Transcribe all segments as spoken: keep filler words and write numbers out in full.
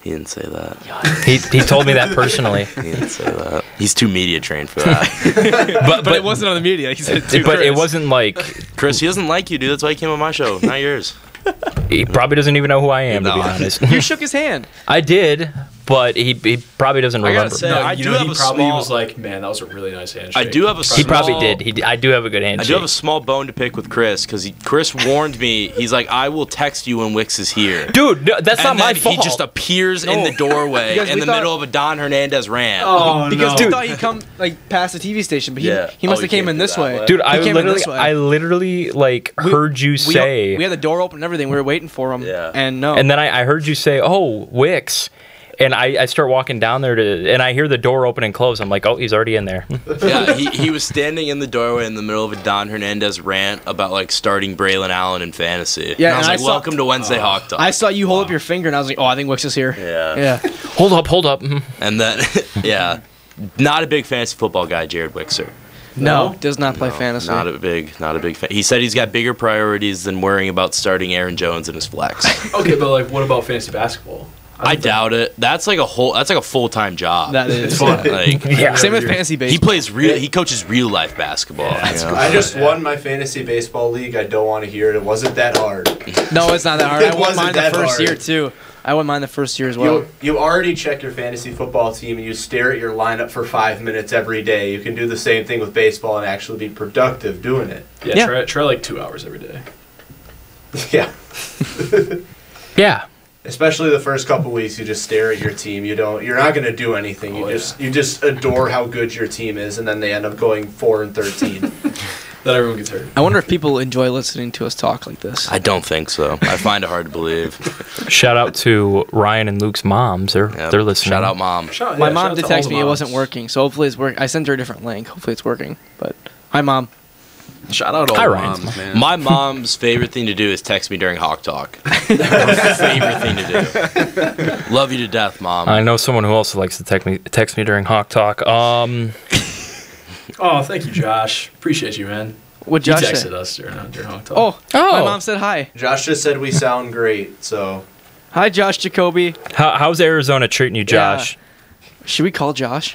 He didn't say that. He he told me that personally. He didn't say that. He's too media trained for that. but, but it wasn't on the media. He said too. But Chris. it wasn't like Chris, he doesn't like you, dude. That's why he came on my show, not yours. he probably doesn't even know who I am, No. to be honest. You shook his hand. I did, but he he probably doesn't I remember. gotta say, No, I you do know, have he a probably small- was like, man, that was a really nice handshake. I do have a he probably small- did. He d- I do have a good I handshake. do have a small bone to pick with Chris because Chris warned me. He's like, I will text you when Wix is here. Dude, no, that's and not my then fault. he just appears in the doorway Because in we the thought- middle of a Don Hernandez rant. Oh, Because no. we thought he'd come like past the T V station, but he, Yeah. he must Oh, have he came can't in do this that way. way. Dude, He I came in literally, this way. I literally like We- heard you we, say, we had the door open and everything. We were waiting for him. Yeah. And no. and then I, I heard you say, "Oh, Wix," and I, I start walking down there to, and I hear the door open and close. I'm like, "Oh, he's already in there." Yeah, he, he was standing in the doorway in the middle of a Don Hernandez rant about like starting Braylon Allen in fantasy. Yeah, and I was and I like, saw- welcome to Wednesday Hawk Talk. I saw you hold up your finger, and I was like, "Oh, I think Wix is here." yeah. Yeah. hold up, hold up. Mhm. And then, yeah, not a big fantasy football guy, Jared Wixer. No, does not play No, fantasy. Not a big, not a big fan. He said he's got bigger priorities than worrying about starting Aaron Jones in his flex. Okay, but like, what about fantasy basketball? I doubt it. That's like a whole. That's like a full time job. That is. It's fun. Like, Yeah. Same with fantasy baseball. he plays real. He coaches real life basketball. that's you know? I just won my fantasy baseball league. I don't want to hear it. It wasn't that hard. No, it's not that hard. It I won wasn't mine the that first hard. year too. I won mine the first year as well. You, you already check your fantasy football team and you stare at your lineup for five minutes every day. You can do the same thing with baseball and actually be productive doing it. Yeah, Yeah. Try, try like two hours every day. Yeah. Yeah. Especially the first couple weeks, you just stare at your team. You don't. You're not going to do anything. You Oh, just you just adore how good your team is, and then they end up going four and thirteen. Then everyone gets hurt. I wonder if people enjoy listening to us talk like this. I don't think so. I find it hard to believe. Shout out to Ryan and Luke's moms. They're Yeah, they're listening. Shout out, mom. Shout, My yeah, mom shout out did to all text the me it moms. wasn't working, so hopefully it's working. I sent her a different link. Hopefully it's working. But hi, mom. Shout out all Hi, the Ryan's moms, man. My mom's favorite thing to do is text me during Hawk Talk. Her favorite thing to do. Love you to death, mom. I know someone who also likes to text me text me during Hawk Talk. Um, Oh, thank you, Josh. Appreciate you, man. What You Josh texted said? us during, during Hawk Talk. Oh, Oh. my mom said hi. Josh just said we sound great, so Hi, Josh Jacoby. how, how's Arizona treating you, Josh? Should we call Josh?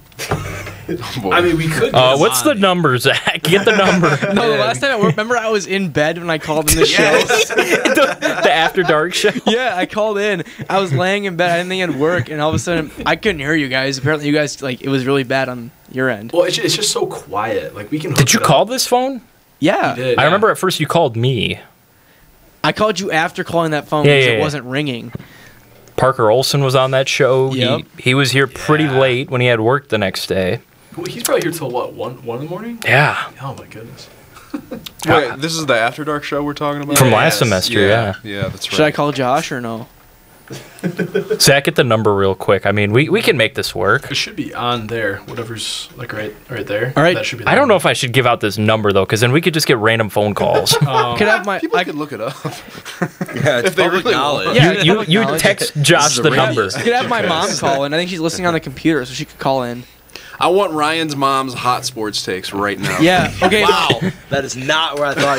I mean, we could. get Uh, him what's on. the number, Zach? Get the number. No, the last time I worked, remember I was in bed when I called in the show? the, the After Dark show. Yeah, I called in. I was laying in bed. I didn't think it'd work, and all of a sudden, I couldn't hear you guys. Apparently, you guys like it was really bad on your end. Well, it's, it's just so quiet. Like we can. hook Did you it up. call this phone? Yeah, You did, I yeah. remember at first you called me. I called you after calling that phone Yeah, because yeah, it yeah. wasn't ringing. Parker Olson was on that show. Yep. He he was here pretty Yeah. late when he had work the next day. Well, he's probably here till what one one in the morning. Yeah. Oh my goodness. Wait, this is the After Dark show we're talking about? From last Yes. semester, yeah. Yeah, that's right. Should I call Josh or no? Zach, get the number real quick. I mean, we, we can make this work. It should be on there. Whatever's like right right there. All right. That should be. I don't know if I should give out this number, though, because then we could just get random phone calls. Um, Could I have my? People I could look it up. yeah, it's If they public really knowledge. want. Yeah, you you, you knowledge. text Josh is a the radio number. station. could have my mom call in. I think she's listening on the computer, so she could call in. I want Ryan's mom's hot sports takes right now. Yeah. Okay. Wow, that is not where I thought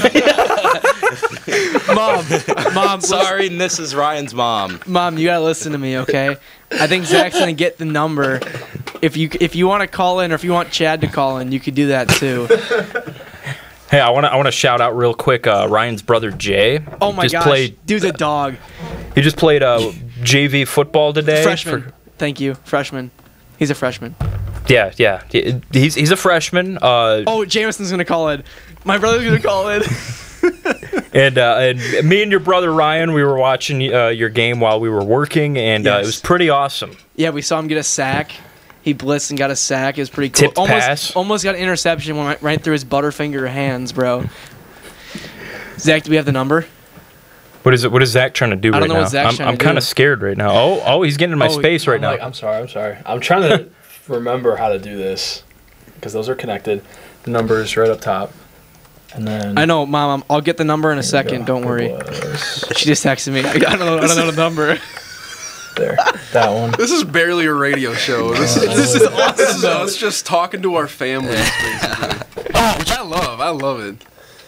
you were at. Mom. Mom. Sorry, Missus Ryan's mom. Mom, you gotta listen to me, okay? I think Zach's gonna get the number. If you if you want to call in, or if you want Chad to call in, you could do that too. Hey, I want to I want to shout out real quick. Uh, Ryan's brother Jay. Oh my just gosh, Played, dude's a dog. he just played uh, J V football today. Freshman. for- Thank you, freshman. He's a freshman. yeah, yeah. He's he's a freshman. Uh, Oh, Jameson's gonna call in. My brother's gonna call in. And uh, and me and your brother Ryan, we were watching uh, your game while we were working, and uh, it Yes. was pretty awesome. Yeah, we saw him get a sack. He blitzed and got a sack. It was pretty cool. Tipped almost, pass. almost got an interception went right, right through his butterfinger hands, bro. Zach, do we have the number? What is it? What is Zach trying to do I don't right know now? what Zach's I'm, trying I'm to kind do. of scared right now. Oh, oh, he's getting in my Oh, space right I'm now. like, I'm sorry. I'm sorry. I'm trying to remember how to do this because those are connected. The number is right up top, and then I know, Mom. I'm, I'll get the number in a Here we second. go. Don't It worry. was She just texted me. I don't know. I don't know the number. there. That one. This is barely a radio show. This is This is awesome. this is us just talking to our families, basically. Oh, which I love. I love it.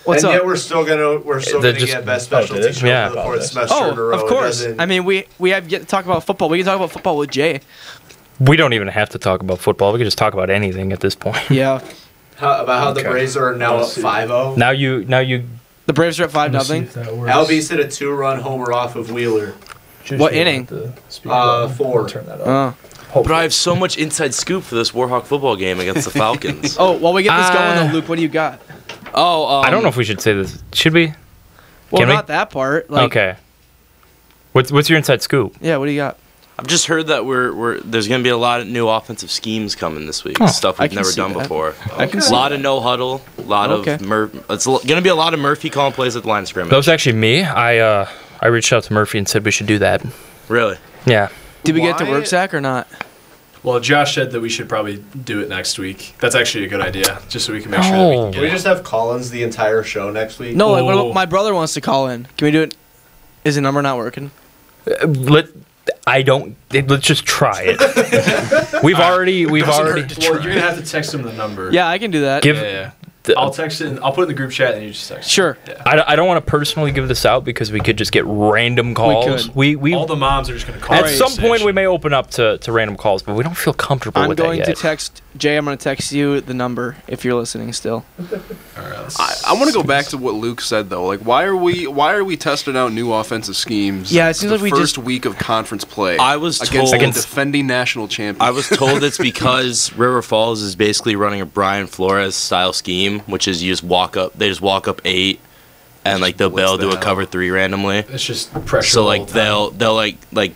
What's and up? yet we're still gonna we're still They're gonna just- get best oh, special did it? teacher Yeah. for the fourth semester Oh, in a row. of It course. doesn't- I mean, we we have yet to talk about football. We can talk about football with Jay. We don't even have to talk about football. We can just talk about anything at this point. Yeah. how, about how the Okay. Braves are now up Let's see. five oh. Now you, now you. The Braves are at five Let's see nothing. if that works. Albies hit a two-run homer off of Wheeler. Should What you hit inning? the speaker Uh, button? four. I'll Turn that up. Oh. But I have so much inside scoop for this Warhawk football game against the Falcons. Oh, while we get this Uh, going though, Luke, what do you got? oh, um, I don't know if we should say this. Should we? Well, Can we? not that part. Like, Okay. What's what's your inside scoop? Yeah, what do you got? I've just heard that we're we're there's gonna be a lot of new offensive schemes coming this week. Oh, Stuff I we've can never see done that. before. I can A see lot that. of no huddle. A lot Okay. of Mur- It's l- gonna be a lot of Murphy calling plays at the line of scrimmage. That was actually me. I uh I reached out to Murphy and said we should do that. Really? Yeah. Did we get to Why- work, Zach, or not? Well, Josh said that we should probably do it next week. That's actually a good idea, just so we can make sure that we Oh. can Can we get it. just have Collins the entire show next week? No, like what Oh. about my brother wants to call in. Can we do it? Is the number not working? Uh, Let I don't. it- Let's just try it. we've already we've Doesn't already hurt to- Well, you're gonna have to text him the number. Yeah, I can do that. give. Yeah, yeah. the- I'll text it. And I'll put it in the group chat, and you just text. it. Sure. Yeah. I, I don't want to personally give this out because we could just get random calls. could. We we, All the moms are just gonna call. at the some point we station. may open up to, to random calls, but we don't feel comfortable I'm with going that to yet. text Jay. I'm going to text you the number if you're listening still. All right, let's- I, I want to go back to what Luke said though. Like, why are we why are we testing out new offensive schemes? Yeah, it seems the like we first just- week of conference play. I was against told- the defending national champion. I was told it's because River Falls is basically running a Brian Flores style scheme, which is you just walk up, they just walk up eight, and like they'll blitz bail do the a cover hell. three randomly. It's just pressure. So the like whole time. they'll they'll like like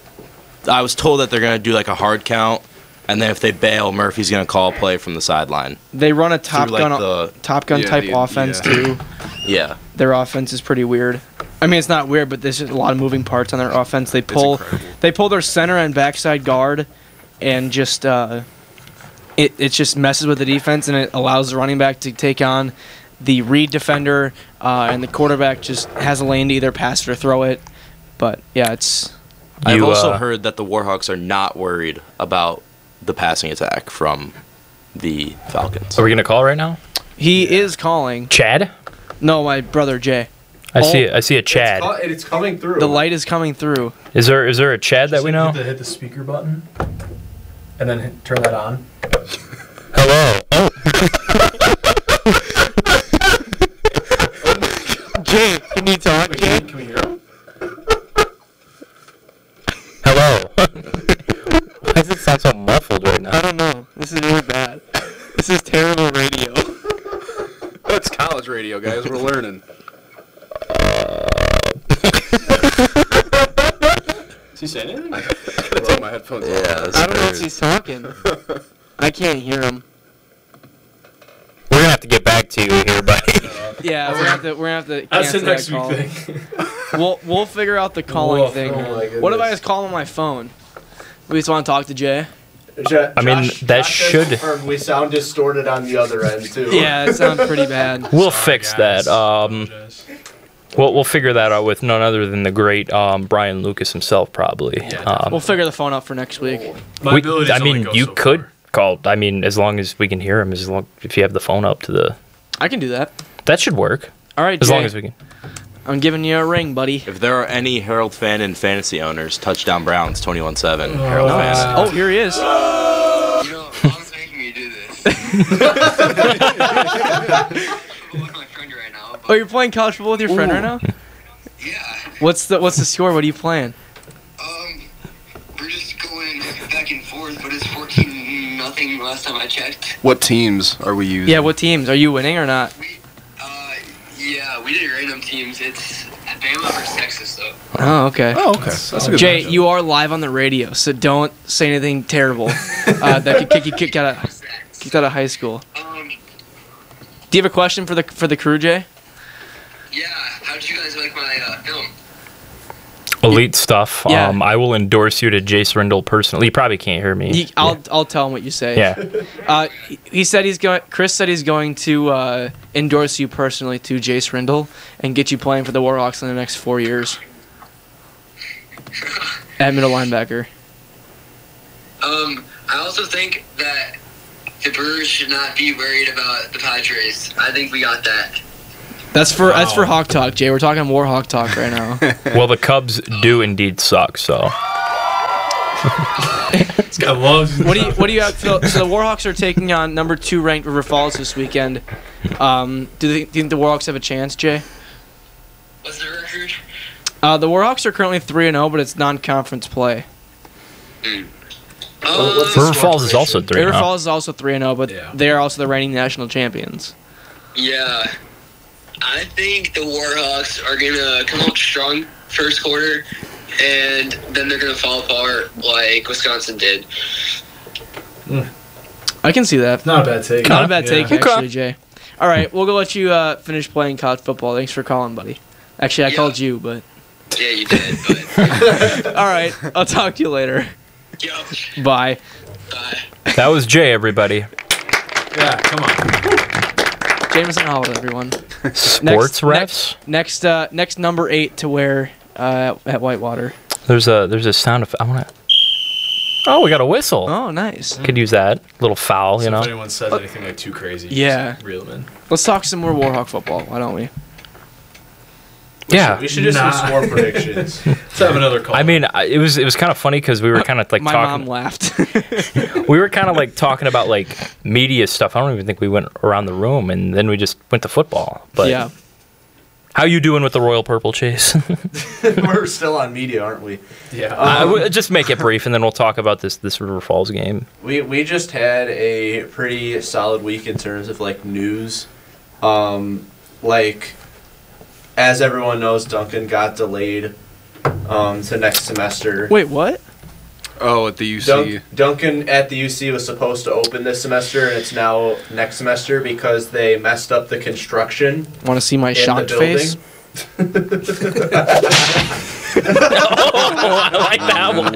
I was told that they're gonna do like a hard count, and then if they bail, Murphy's gonna call a play from the sideline. They run a Top Through, like, Gun the- Top Gun Yeah, type the- offense yeah. too. Yeah. Their offense is pretty weird. I mean, it's not weird, but there's just a lot of moving parts on their offense. They pull incredible. they pull their center and backside guard, and just uh, it it just messes with the defense, and it allows the running back to take on the read defender, uh, and the quarterback just has a lane to either pass it or throw it. But yeah, it's I've You, also uh, heard that the Warhawks are not worried about the passing attack from the Falcons. Are we gonna call right now? he is calling. Chad? No, my brother Jay. I Oh. see. I see a Chad. It's, co- it's coming through. The light is coming through. Is there is there a Chad that Just we hit know? the, hit the speaker button, and then hit, turn that on. Hello. Oh. Jay, can you talk, Wait, can, we- can we hear him? Hello. Why does it sound so muffled right now? I don't know. This is really bad. This is terrible radio. That's college radio, guys. We're learning. Is he saying anything? I gotta take my headphones off. Yeah, that's I don't know if crazy. he's talking. I can't hear him. We're gonna have to get back to you here, buddy. Yeah, we're gonna have to. We're gonna have to. That's the cancel next that call. week thing. We'll we'll figure out the calling Woof. thing. Oh my What if I goodness. just call on my phone? We just want to talk to Jay. Jo- I mean, Josh- that Josh should- has confirmed we sound distorted on the other end too. Yeah, it sounds pretty bad. We'll Sorry, fix guys. that. Um, Apologize. we'll we'll figure that out with none other than the great um, Brian Lucas himself, probably. Yeah, um, We'll figure the phone out for next week. My we- abilities I only mean, go you so could far. call. I mean, as long as we can hear him, as long if you have the phone up to the, I can do that. that should work. All right, As Jay. long as we can. I'm giving you a ring, buddy. If there are any Harold fan and fantasy owners, touchdown Browns twenty-one seven. Harold Oh. fan. Oh, here he is. You know, mom's making me do this. I'm with my friend right now, Oh, but you're playing college football with your friend right now? yeah, What's the What's the score? What are you playing? um, we're just going back and forth, but it's fourteen nothing last time I checked. What teams are we using? Yeah, what teams? Are you winning or not? We, uh, yeah, we did random teams. It's Bama versus Texas, though. Oh, okay. Oh, okay. That's a good Jay, matchup. you are live on the radio, so don't say anything terrible uh, that could kick you kicked out of kicked out of high school. Um, Do you have a question for the for the crew, Jay? yeah, how'd you guys like my uh, film? Elite stuff. Yeah. Um, I will endorse you to Jace Rindle personally. You probably can't hear me. He, I'll I'll tell him what you say. yeah. Uh, he- he said he's going. Chris said he's going to uh, endorse you personally to Jace Rindle and get you playing for the Warhawks in the next four years at middle linebacker. Um, I also think that the Brewers should not be worried about the Padres. I think we got that. That's for that's for Wow. Hawk Talk, Jay. We're talking War Hawk Talk right now. Well, the Cubs do indeed suck. So This guy loves. What do you what do you have? Phil? So the Warhawks are taking on number two ranked River Falls this weekend. Um, do, they, do you think the Warhawks have a chance, Jay? What's the record? Uh, the Warhawks are currently three and zero, but it's non-conference play. Uh, River Falls is also three. River now. Falls is also three and zero, but Yeah. they are also the reigning national champions. yeah. I think the Warhawks are gonna come out strong first quarter, and then they're gonna fall apart like Wisconsin did. I can see that. Not a bad take. Not a bad Yeah. take, Okay. actually, Jay. All right, we'll go let you uh, finish playing college football. Thanks for calling, buddy. Actually, I Yeah. called you, but Yeah, you did. But all right. I'll talk to you later. yo, Bye. bye. That was Jay, everybody. Yeah, come on. Jameson Howard, everyone. Sports refs. Next, next, uh, next number eight to wear uh, at Whitewater. There's a there's a sound effect. I want to. Oh, we got a whistle. Oh, nice. Could use that little foul, you So know. if anyone says anything like too crazy, Yeah. just reel them in. Let's talk some more Warhawk football. Why don't we? Yeah. We should do Nah. some score predictions. Let's have another call. I mean, I- it was it was kind of funny because we were kind of like My talking. mom laughed. We were kind of like talking about like media stuff. I don't even think we went around the room, and then we just went to football. But yeah. how you doing with the Royal Purple, Chase? We're still on media, aren't we? yeah. I would just make it brief, and then we'll talk about this this River Falls game. We we just had a pretty solid week in terms of like news. Um, like, as everyone knows, Duncan got delayed um, to next semester. Wait, what? Oh, at the U C. Dun- Duncan at the U C was supposed to open this semester, and it's now next semester because they messed up the construction Want to see my in shocked the face? building. Oh, I like that one.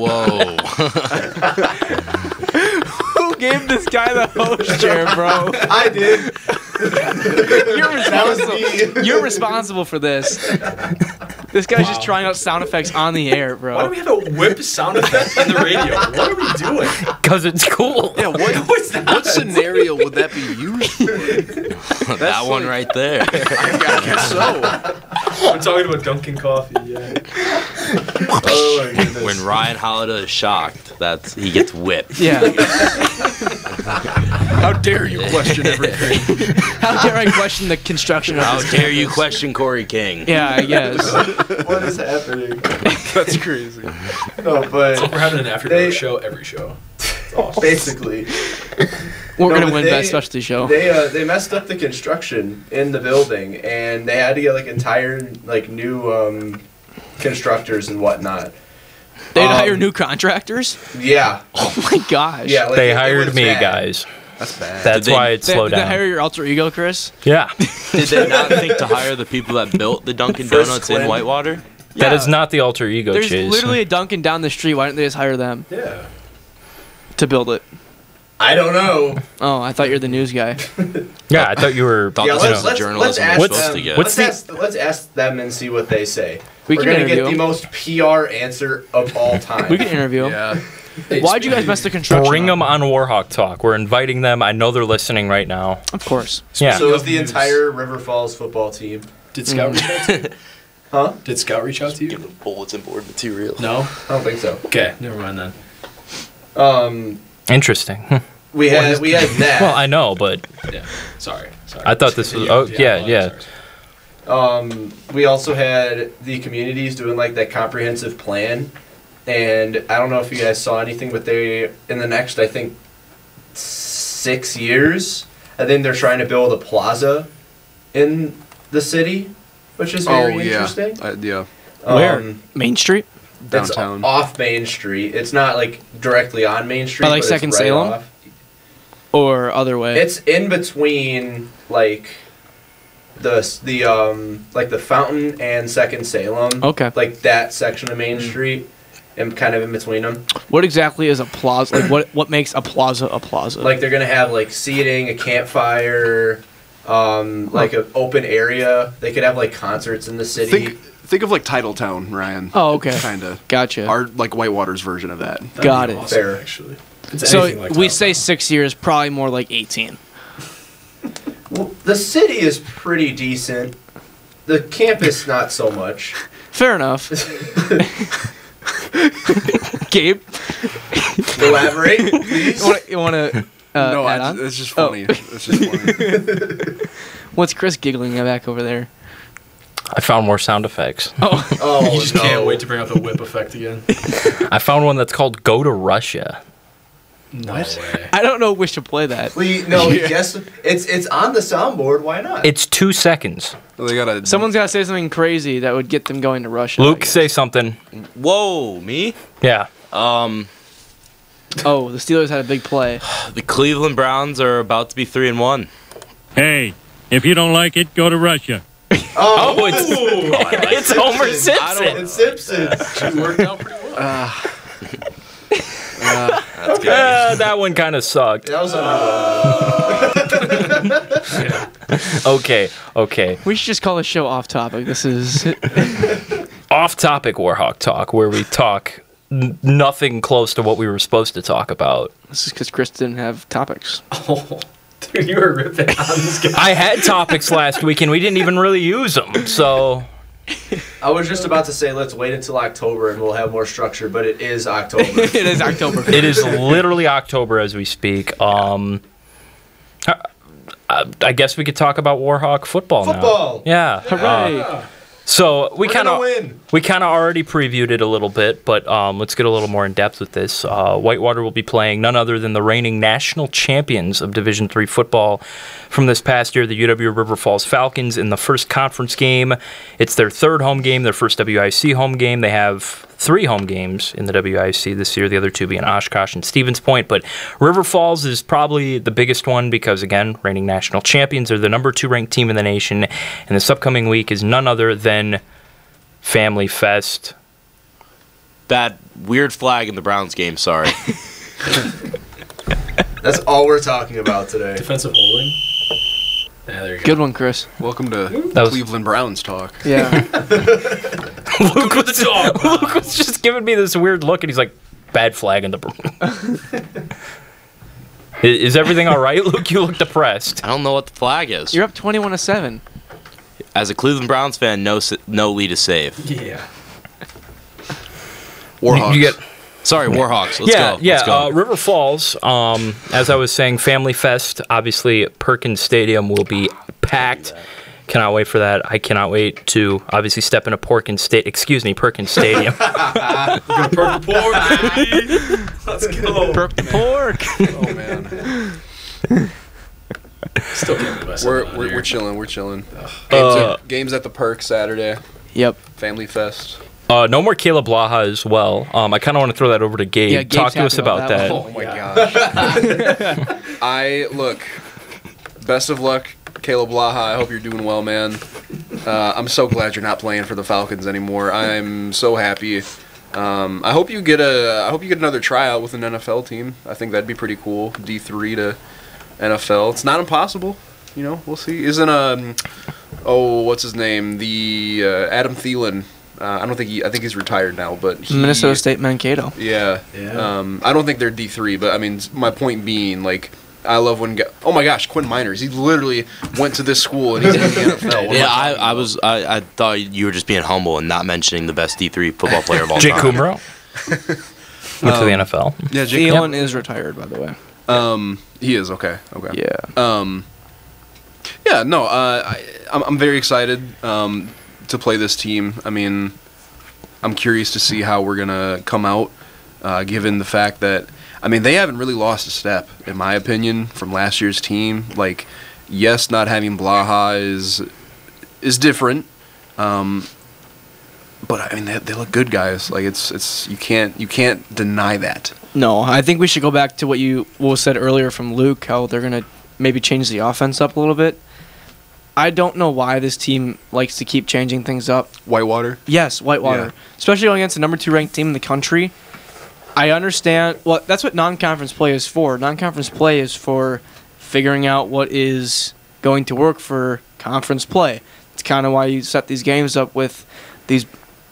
Whoa. Who gave this guy the host chair, bro? I did. You're That was responsible. me. You're responsible for this. This guy's just Wow. trying out sound effects on the air, Why do bro. we have a whip sound effect in the radio? What are we doing? Because it's cool. Yeah, what, What's that? what scenario would that be used for? That one right there. I guess so. We're talking about Dunkin' Coffee. Yeah. Oh my goodness. When Ryan Holiday is shocked, that's he gets whipped. Yeah. How dare you question everything? How dare I question the construction of How this dare you campus? question Corey King? Yeah, I guess. What is happening? That's crazy. No, but We're having an after They- show every show. basically, We're No, gonna but win they- best specialty show. they uh, they messed up the construction in the building, and they had to get like entire like new um, constructors and whatnot. They'd um, hire new contractors. Yeah, Oh my gosh. yeah. Like, They it- it hired was me, bad. guys. That's bad. That's they- why it They, slowed did they down. hire your alter ego, Chris? Yeah. Did they not think to hire the people that built the Dunkin' First Donuts Quinn. in Whitewater? That Yeah. is not the alter ego, There's Chase. literally a Dunkin' down the street. Why didn't they just hire them Yeah. to build it? I don't know. Oh, I thought you were the news guy. Yeah, I thought you were. Thought Yeah, this let's was the let's, let's journalism ask we're What's- supposed them. to get. what's let's, the- ask, let's ask them and see what they say. We We're can gonna interview get the him. most P R answer of all time. We can interview him. Yeah. Why'd you guys mess the construction Bring up? them on Warhawk Talk. We're inviting them. I know they're listening right now. Of course. Yeah. So is the News. entire River Falls football team. Did Scout reach out to you? Huh? Did Scout reach out to you? them bulletin board material. No. I don't think so. Okay, never mind then. Um, Interesting. we had we had that. Well, I know, but Yeah. Sorry. Sorry. I thought this was- oh, yeah, well, yeah. sorry, sorry. Um, we also had the communities doing like that comprehensive plan, and I don't know if you guys saw anything, but they in the next I think six years, I think they're trying to build a plaza in the city, which is Oh, very yeah. interesting. Uh, yeah. Where? Um, Main Street? it's Downtown. off Main Street. It's not like directly on Main Street. By, like, but it's Second right Salem? off. Or other way? It's in between like the the um like the Fountain and Second Salem. Okay. Like that section of Main Street, and kind of in between them. What exactly is a plaza? Like, what what makes a plaza a plaza? Like they're gonna have like seating, a campfire, um, like an open area. They could have like concerts in the city. Think think of like Titletown, Ryan. Oh, okay. Kinda. Gotcha. Our like Whitewater's version of that. That'd Got be it. awesome, Fair. Actually. If it's so anything like we that. say six years, probably more like eighteen. Well, the city is pretty decent. The campus, not so much. Fair enough. Gabe, Elaborate, please. you want to uh, no, add I, on? it's just Oh. funny. It's just funny. What's Chris giggling back over there? I found more sound effects. Oh, Oh, You just no. can't wait to bring out the whip effect again. I found one that's called "Go to Russia." No way. I don't know if we should play that. Please, no, yes, it's it's on the soundboard. Why not? It's two seconds. They gotta. Someone's got to say something crazy that would get them going to Russia. I Luke, guess. say something. Whoa, me? Yeah. Um, Oh, the Steelers had a big play. the Cleveland Browns are about to be three and one. Hey, if you don't like it, go to Russia. oh, Oh, it's it's Homer Simpson. it's Simpsons. It worked out pretty well. That's good. Uh, that one kind of sucked. That was underwhelming. Okay, okay. We should just call the show off topic. This is Off-topic Warhawk talk, where we talk n- nothing close to what we were supposed to talk about. this is because Chris didn't have topics. Oh, dude, you were ripping on this guy. I had topics last week, and we didn't even really use them. So I was just about to say let's wait until October and we'll have more structure, but it is October. It is October. it is literally October as we speak. Um, I, I guess we could talk about Warhawk football, Football. now. Yeah. Hooray! So we We're kind gonna of win. we kind of already previewed it a little bit, but um, let's get a little more in depth with this. Uh, Whitewater will be playing none other than the reigning national champions of Division three football from this past year, the U W River Falls Falcons, in the first conference game. It's their third home game, their first W I C home game. They have three home games in the W I C this year, the other two being Oshkosh and Stevens Point. But River Falls is probably the biggest one because, again, reigning national champions. They're the number two ranked team in the nation. And this upcoming week is none other than Family Fest. That weird flag in the Browns game. Sorry. That's all we're talking about today. Defensive holding. Yeah, there you go. Good one, Chris. Welcome to That was- Cleveland Browns talk. Yeah. Luke, was, Luke was just giving me this weird look, and he's like, bad flag in the... is, is everything all right, Luke? You look depressed. I don't know what the flag is. You're up twenty-one to seven. As a Cleveland Browns fan, no s- no lead is safe. Yeah. Warhawks. You get... Sorry, Warhawks. Let's yeah, go. yeah. Let's go. Uh, River Falls, um, as I was saying, Family Fest. Obviously, Perkins Stadium will be packed. Cannot wait for that. I cannot wait to obviously step into Perkins State. Excuse me, Perkins Stadium. Purple pork, baby. Let's go. Perk the pork. Oh man. Still can't believe I said We're that on we're, here. we're chilling. We're chilling. Games, Uh, at, games at the Perk Saturday. Yep. Family Fest. uh, no more Caleb Blaha as well. Um, I kind of want to throw that over to Gabe. Yeah, Gabe's Talk to happy us about about that that. one. Oh my yeah. gosh. I look. Best of luck, Caleb Blaha. I hope you're doing well, man. Uh, I'm so glad you're not playing for the Falcons anymore. I'm so happy. Um, I hope you get a. I hope you get another tryout with an N F L team. I think that'd be pretty cool. D three to N F L. It's not impossible. You know, we'll see. Isn't um, oh, what's his name? The uh, Adam Thielen. Uh, I don't think he. I think he's retired now, but he, Minnesota State Mankato. Yeah. Yeah. Um, I don't think they're D three, but I mean, my point being, like, I love when. Ga- oh my gosh, Quinn Miners. He literally went to this school and he's in the N F L. What am Yeah, I I, talking I about? was. I, I thought you were just being humble and not mentioning the best D three football player of all Jake time. Kumro went to the N F L. Yeah, Jake. Thielen is retired, by the way. Um, he is okay. Okay. Yeah. Um, yeah. No. Uh, I, I'm I'm very excited. Um, to play this team. I mean, I'm curious to see how we're gonna come out, uh, given the fact that. I mean, they haven't really lost a step, in my opinion, from last year's team. Like, yes, not having Blaha is is different, um, but I mean, they, they look good, guys. Like, it's it's you can't you can't deny that. No, I think we should go back to what you what was said earlier from Luke, how they're going to maybe change the offense up a little bit. I don't know why this team likes to keep changing things up. Whitewater. Yes, Whitewater. Yeah. Especially going against the number two ranked team in the country. I understand. Well, that's what non-conference play is for. Non-conference play is for figuring out what is going to work for conference play. It's kind of why you set these games up with these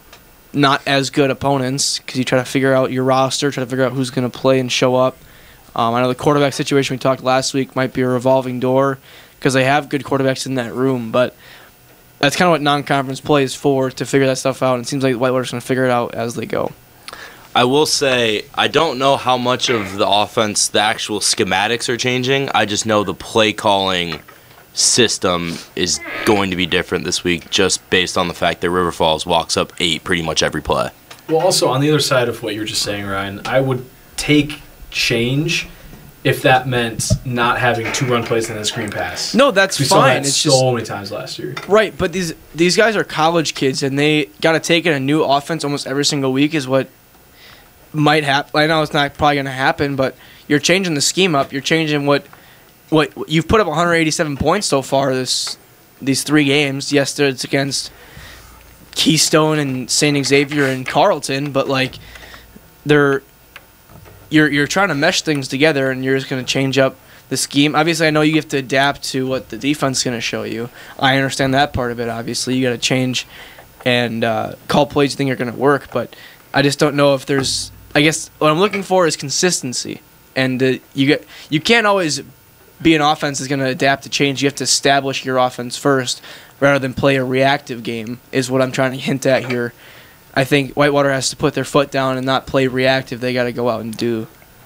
not as good opponents, because you try to figure out your roster, try to figure out who's going to play and show up. Um, I know the quarterback situation we talked last week might be a revolving door because they have good quarterbacks in that room, but that's kind of what non-conference play is for, to figure that stuff out. And it seems like Whitewater's going to figure it out as they go. I will say, I don't know how much of the offense, the actual schematics are changing. I just know the play calling system is going to be different this week, just based on the fact that River Falls walks up eight pretty much every play. Well, also, on the other side of what you were just saying, Ryan, I would take change if that meant not having two run plays and a screen pass. No, that's we saw fine. that It's so just many times last year. right, but these these guys are college kids, and they got to take in a new offense almost every single week. Is what might happen. I know it's not probably going to happen, but you're changing the scheme up. You're changing what what you've put up one hundred eighty-seven points so far this these three games. Yes, it's against Keystone and Saint Xavier and Carleton, but like they're you're you're trying to mesh things together, and you're just going to change up the scheme. Obviously, I know you have to adapt to what the defense is going to show you. I understand that part of it. Obviously, you got to change and uh, call plays you think are going to work, but I just don't know if there's. I guess what I'm looking for is consistency, and uh, you get you can't always be an offense that's going to adapt to change. You have to establish your offense first, rather than play a reactive game. Is what I'm trying to hint at here. I think Whitewater has to put their foot down and not play reactive. They got to go out and do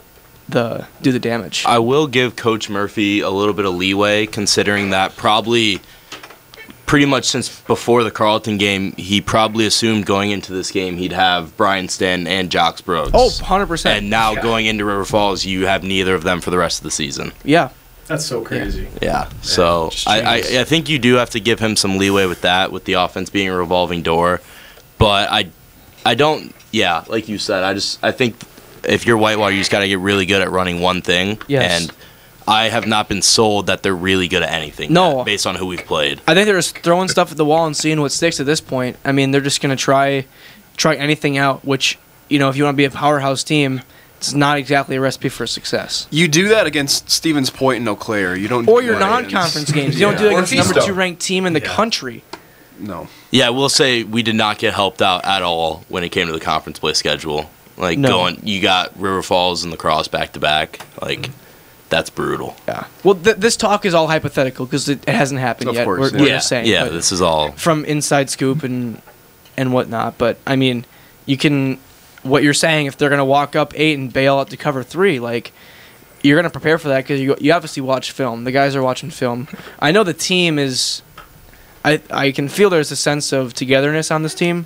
the do the damage. I will give Coach Murphy a little bit of leeway, considering that probably pretty much since before the Carleton game, he probably assumed going into this game he'd have Brian Stanton and Jocks Brooks. Oh, one hundred percent. And now going into River Falls, you have neither of them for the rest of the season. Yeah. That's so crazy. Yeah, so just I, I, changes. I think you do have to give him some leeway with that, with the offense being a revolving door. But I, I don't, yeah, like you said, I just I think if you're Whitewater, you just got to get really good at running one thing. Yes. And I have not been sold that they're really good at anything No. yet, based on who we've played. I think they're just throwing stuff at the wall and seeing what sticks at this point. I mean, they're just going to try try anything out, which, you know, if you want to be a powerhouse team, it's not exactly a recipe for success. You do that against Stevens Point and Eau Claire. You don't. Or do your that non-conference against- games. You don't do it Or against the number Keystone. two ranked team in the Yeah. country. No. Yeah, we'll say we did not get helped out at all when it came to the conference play schedule. Like, No. going, you got River Falls and La Crosse back to back. Like, that's brutal. Yeah. Well, th- this talk is all hypothetical because it, it hasn't happened Of yet. course, we're, yeah. we're yeah, just saying. yeah, but this is all. from inside scoop and and whatnot. But I mean, you can. What you're saying, if they're going to walk up eight and bail out to cover three, like, you're going to prepare for that because you you obviously watch film. The guys are watching film. I know the team is. I I can feel there's a sense of togetherness on this team.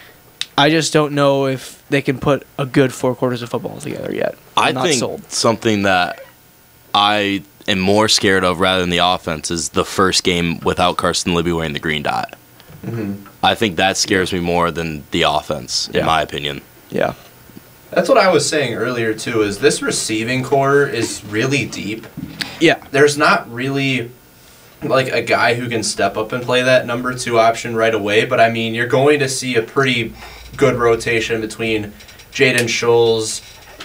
I just don't know if they can put a good four quarters of football together yet. I'm I not think sold. something that I am more scared of rather than the offense is the first game without Carson Libby wearing the green dot. I think that scares me more than the offense, in Yeah. my opinion. Yeah. That's what I was saying earlier too. Is this receiving core is really deep. Yeah. There's not really like a guy who can step up and play that number two option right away. But I mean, you're going to see a pretty good rotation between Jaden Scholes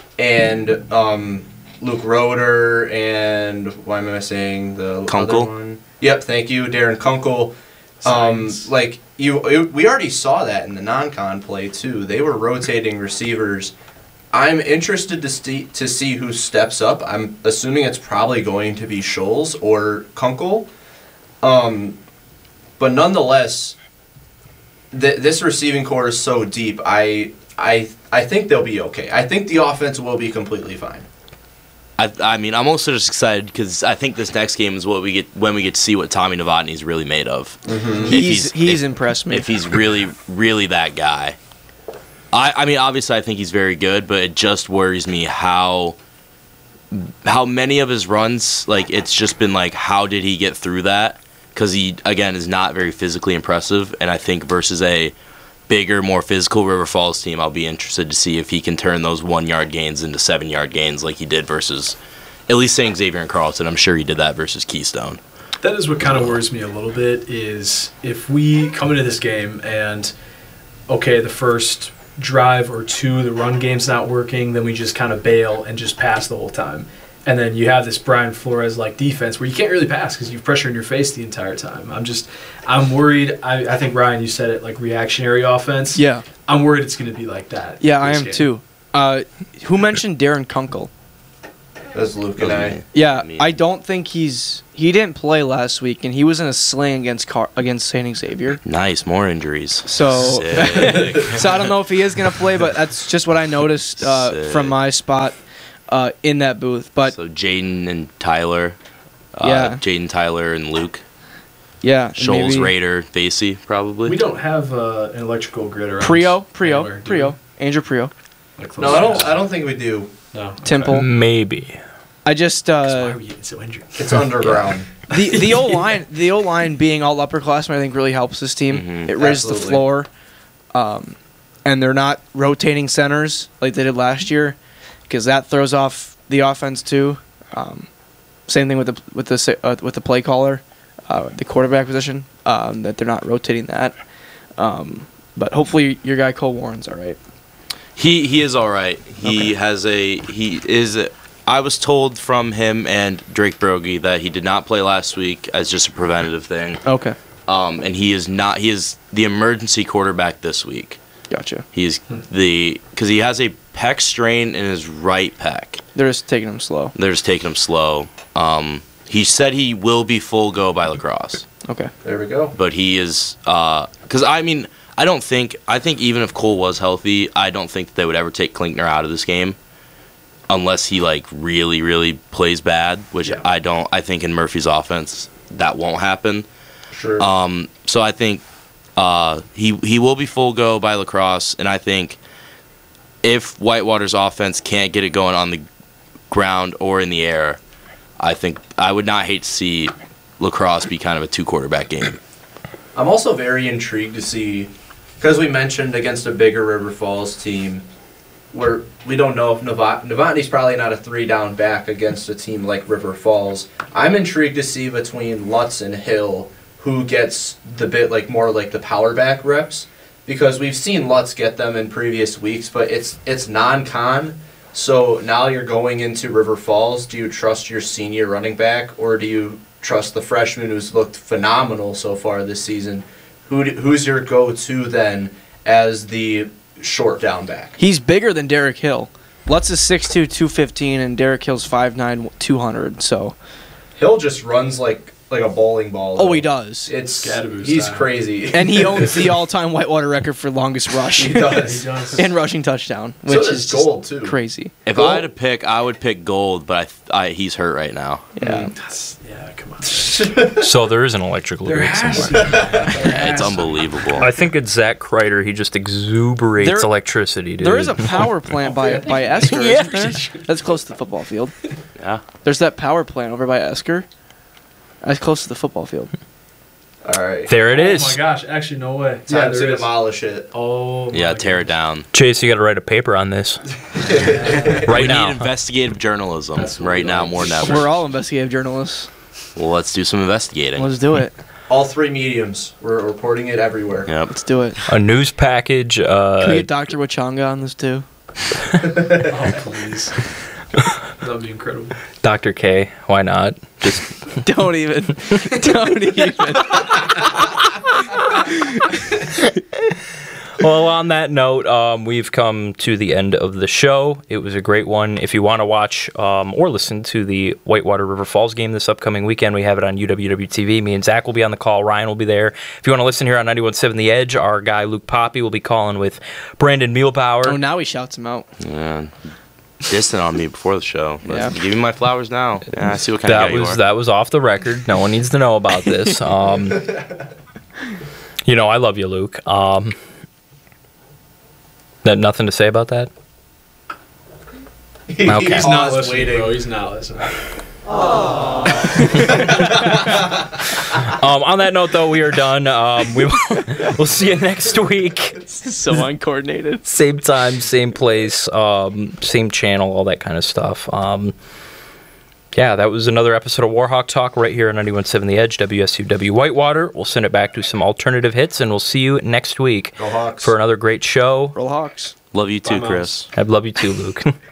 and um, Luke Roeder and why am I saying the Kunkel? other one? Yep, thank you, Darren Kunkel. Um, Science. like you, it, we already saw that in the non-con play too. They were rotating receivers. I'm interested to see to see who steps up. I'm assuming it's probably going to be Scholes or Kunkel. Um, but nonetheless, th- this receiving core is so deep. I I I think they'll be okay. I think the offense will be completely fine. I, I mean, I'm also just excited because I think this next game is what we get when we get to see what Tommy Novotny is really made of. If He's he's if- impressed me. If he's really, really that guy. I, I mean, obviously, I think he's very good, but it just worries me how how many of his runs, like, it's just been like, how did he get through that? Because he, again, is not very physically impressive, and I think versus a bigger, more physical River Falls team, I'll be interested to see if he can turn those one-yard gains into seven-yard gains like he did versus at least Saint Xavier and Carleton. I'm sure he did that versus Keystone. That is what kind of worries me a little bit is if we come into this game and, okay, the first drive or two, the run game's not working, then we just kind of bail and just pass the whole time. And then you have this Brian Flores-like defense where you can't really pass because you've pressure in your face the entire time. I'm just, I'm worried. I, I think, Ryan, you said it, like reactionary offense. Yeah. I'm worried it's going to be like that. Yeah, I this am game. too. Uh, who mentioned Darren Kunkel? Uh, That's Luke That and was I. me. Yeah, Me. I don't think he's he didn't play last week, and he was in a sling against Car- against Saint Xavier. Nice, more injuries. So, Sick. so I don't know if he is gonna play, but that's just what I noticed uh, Sick. from my spot uh, in that booth. But So Jaden and Tyler. Uh, Yeah. Jaden, Tyler, and Luke. yeah, Scholes, maybe Raider, Vasey, probably. We don't have uh, an electrical grid around. Prio, Prio, anywhere, do Prio, Andrew Prio, we? Like, No, I don't. I don't think we do. No. okay. Temple. Maybe. I just Why uh, are we getting so injured? It's underground. the the O line the O line being all upperclassmen I think really helps this team. Mhm. It raises the Absolutely. floor, um, and they're not rotating centers like they did last year, because that throws off the offense too. Um, same thing with the with the sa- uh, with the play caller, uh, the quarterback position. Um, that they're not rotating that. Um, but hopefully your guy Cole Warren's all right. He he is all right. He has a he is. A, I was told from him and Drake Brogy that he did not play last week as just a preventative thing. Okay, Um, and he is not. He is the emergency quarterback this week. gotcha. He's the because he has a pec strain in his right pec. They're just taking them slow. They're just taking him slow. Um, he said he will be full go by lacrosse, Okay, There we go. but he is because I mean I don't think I think even if Cole was healthy, I don't think that they would ever take Klinkner out of this game unless he like really really plays bad, which Yeah. I don't. I think in Murphy's offense that won't happen. Sure. Um, so I think uh, he he will be full go by lacrosse, and I think if Whitewater's offense can't get it going on the ground or in the air, I think I would not hate to see lacrosse be kind of a two quarterback game. I'm also very intrigued to see, because we mentioned against a bigger River Falls team, where we don't know if Novot- Novotny's probably not a three down back against a team like River Falls. I'm intrigued to see between Lutz and Hill who gets the bit like more like the power back reps, because we've seen Lutz get them in previous weeks, but it's it's non-con. So now you're going into River Falls. Do you trust your senior running back, or do you trust the freshman who's looked phenomenal so far this season? Who do, who's your go-to then as the short down back? he's bigger than Derek Hill. Lutz is six two, two fifteen, and Derek Hill's five nine, two hundred. So, Hill just runs like like a bowling ball. oh, though. he does. It's Scadaboo he's style. crazy. And he owns the all-time Whitewater record for longest rush He does. He does. and rushing touchdown, So which does is just Gold, too. crazy. If Gold? I had to pick, I would pick Gold, but I, th- I he's hurt right now. Yeah. That's, yeah, come on. So there is an electrical There grid has somewhere. to be. Yeah, it's unbelievable. I think it's Zach Kreider. He just exuberates There- electricity, dude. There is a power plant by by Esker, Yeah. isn't there? That's close to the football field. Yeah. There's that power plant over by Esker. That's close to the football field. All right. There it Oh is. my gosh! Actually, no way. Yeah, Time to there is. demolish it. Oh. Yeah, my tear it gosh. down. Chase, you got to write a paper on this right we now. need investigative journalism That's what right we now like. more than ever. We're all investigative journalists. Well, let's do some investigating. Let's do it. All three mediums. We're reporting it everywhere. Yep. Let's do it. A news package. Can we Uh, get Doctor Wachanga on this too? Oh please. That'd be incredible. Doctor K. Why not? Just Don't even. Don't even. Well, on that note, um, we've come to the end of the show. It was a great one. If you want to watch um, or listen to the Whitewater River Falls game this upcoming weekend, we have it on U W W T V. Me and Zach will be on the call. Ryan will be there. If you want to listen here on ninety-one point seven The Edge, our guy Luke Poppy will be calling with Brandon Muehlbauer. Oh, now he shouts him out. Yeah. Distant on me before the show. But Yeah. give me my flowers now. Yeah, I see what kind that of guy you was are. that was off the record. No one needs to know about this. Um, you know, I love you, Luke. Um, that nothing to say about that. He- Okay. He's not Paused listening, waiting. bro. He's not listening. Um, on that note, though, we are done. Um, we will, we'll see you next week. So uncoordinated. Same time, same place, um, same channel, all that kind of stuff. Um, yeah, that was another episode of Warhawk Talk right here on ninety-one point seven The Edge, W S U W Whitewater. We'll send it back to some alternative hits, and we'll see you next week Go Hawks. for another great show. Roll Hawks. Love you too, Bye, Chris. I love you too, Luke.